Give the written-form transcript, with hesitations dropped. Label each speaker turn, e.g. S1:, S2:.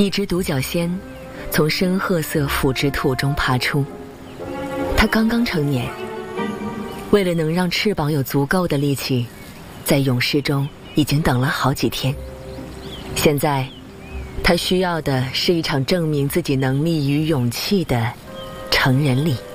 S1: 一只独角仙从深褐色腐殖土中爬出，它刚刚成年，为了能让翅膀有足够的力气，在勇士中已经等了好几天。现在他需要的是一场证明自己能力与勇气的成人礼。